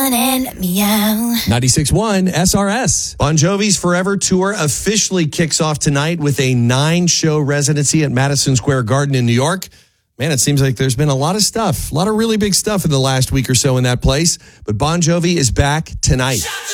on and meow. 96.1 SRS. Bon Jovi's Forever Tour officially kicks off tonight with a 9-show residency at Madison Square Garden in New York. Man, it seems like there's been a lot of stuff, a lot of really big stuff in the last week or so in that place. But Bon Jovi is back tonight.